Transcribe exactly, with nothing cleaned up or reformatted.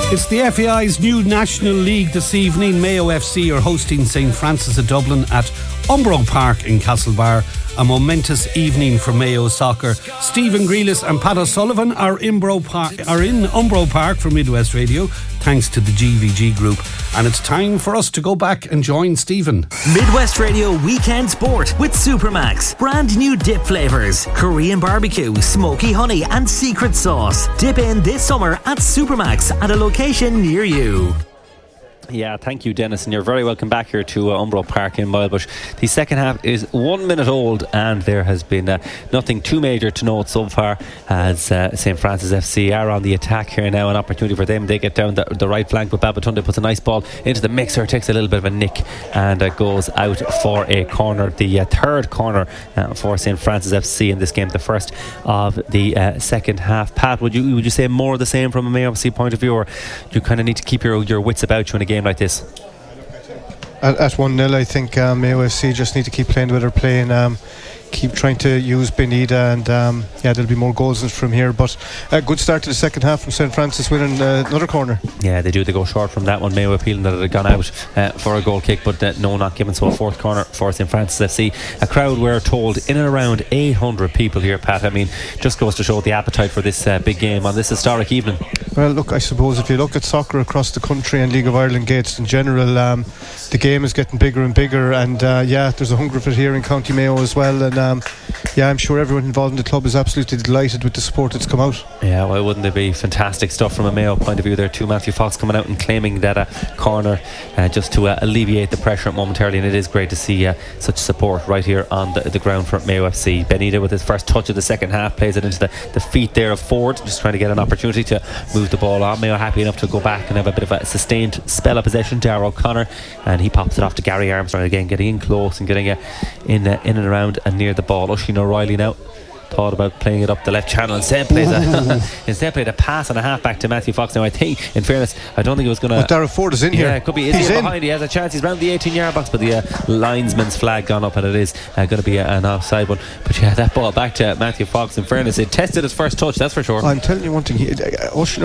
It's the F A I's new National League this evening. Mayo F C are hosting St Francis of Dublin at Umbro Park in Castlebar. A momentous evening for Mayo soccer. Stephen Grealis and Pat O'Sullivan are, Imbro Par- are in Umbro Park for Midwest Radio, thanks to the G V G Group. And it's time for us to go back and join Stephen. Midwest Radio Weekend Sport with Supermax. Brand new dip flavours. Korean barbecue, smoky honey and secret sauce. Dip in this summer at Supermax at a location near you. Yeah, thank you, Dennis, and you're very welcome back here to uh, Umbro Park in Moylebush. The second half is one minute old, and there has been uh, nothing too major to note so far, as uh, St Francis F C are on the attack here now. An opportunity for them. They get down the, the right flank, but Babatunde puts a nice ball into the mixer, takes a little bit of a nick, and uh, goes out for a corner. The uh, third corner uh, for St Francis F C in this game, the first of the uh, second half. Pat, would you would you say more of the same from a Mayo F C point of view, or do you kind of need to keep your your wits about you in a game like this? At, at one nil, I think um, Mayo F C just need to keep playing the way they're playing, um, keep trying to use Benida, and um, yeah, there'll be more goals from here. But a good start to the second half from St Francis, winning uh, another corner. Yeah, they do. They go short from that one. Mayo appealing that it had gone out uh, for a goal kick, but uh, no, not given. So a fourth corner for St Francis F C. A crowd, we're told, in and around eight hundred people here, Pat. I mean, just goes to show the appetite for this uh, big game on this historic evening. Well, look, I suppose if you look at soccer across the country and League of Ireland gates in general, um, the game is getting bigger and bigger, and uh, yeah, there's a hunger for it here in County Mayo as well, and um, yeah, I'm sure everyone involved in the club is absolutely delighted with the support that's come out. Yeah, why wouldn't it be? Fantastic stuff from a Mayo point of view there too. Matthew Fox coming out and claiming that uh, corner uh, just to uh, alleviate the pressure momentarily, and it is great to see uh, such support right here on the, the ground for Mayo F C. Benida with his first touch of the second half plays it into the, the feet there of Ford, just trying to get an opportunity to move the ball on. Mayo happy enough to go back and have a bit of a sustained spell of possession. Darragh O'Connor, and he pops it off to Gary Armstrong again, getting in close and getting uh, in uh, in and around and near the ball. Oisin O'Reilly now thought about playing it up the left channel, instead plays a instead played a pass and a half back to Matthew Fox. Now I think, in fairness, I don't think it was going to. But Darragh Ford is in yeah, here. Yeah, it could be. Is he's he in behind? He has a chance. He's round the eighteen yard box, but the uh, linesman's flag gone up, and it is uh, going to be a, an offside one. But yeah, that ball back to Matthew Fox. In fairness, it tested his first touch. That's for sure. I'm telling you one thing. He, uh, Oisin